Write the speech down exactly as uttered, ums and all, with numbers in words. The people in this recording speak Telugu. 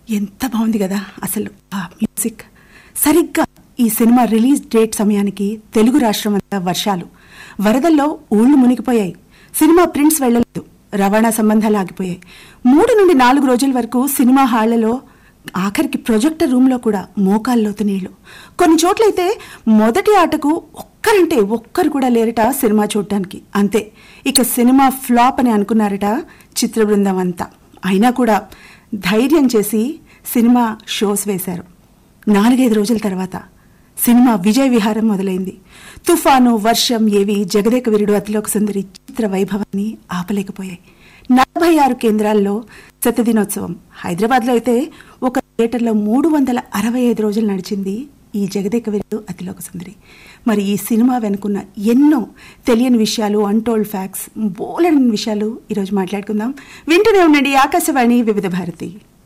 ఎంత బాగుంది కదా అసలు ఆ మ్యూజిక్. సరిగ్గా ఈ సినిమా రిలీజ్ డేట్ సమయానికి తెలుగు రాష్ట్రం అంతా వర్షాలు, వరదల్లో ఊళ్ళు మునిగిపోయాయి. సినిమా ప్రింట్స్ వెళ్లలేదు, రవాణా సంబంధాలు ఆగిపోయాయి. మూడు నుండి నాలుగు రోజుల వరకు సినిమా హాళ్లలో, ఆఖరికి ప్రొజెక్టర్ రూమ్లో కూడా మోకాల్లోతు నీళ్లు. కొన్ని చోట్లయితే మొదటి ఆటకు ఒక్కరంటే ఒక్కరు కూడా లేరట సినిమా చూడటానికి. అంతే, ఇక సినిమా ఫ్లాప్ అని అనుకున్నారట చిత్ర బృందం అంతా. అయినా కూడా ధైర్యం చేసి సినిమా షోస్ వేశారు. నాలుగైదు రోజుల తర్వాత సినిమా విజయ విహారం మొదలైంది. తుఫాను, వర్షం ఏవి జగదేక వీరుడు అతిలోక సుందరి చిత్ర వైభవాన్ని ఆపలేకపోయాయి. నలభై ఆరు కేంద్రాల్లో శతదినోత్సవం. హైదరాబాద్లో అయితే ఒక థియేటర్లో మూడు వందల అరవై ఐదు రోజులు నడిచింది ఈ జగదేక వీరుడు అతిలోక సుందరి. మరి ఈ సినిమా వెనుకున్న ఎన్నో తెలియని విషయాలు, అన్టోల్డ్ ఫ్యాక్ట్స్, బోలెడని విషయాలు ఈరోజు మాట్లాడుకుందాం. వింటూనే ఉండండి ఆకాశవాణి వివిధ భారతి.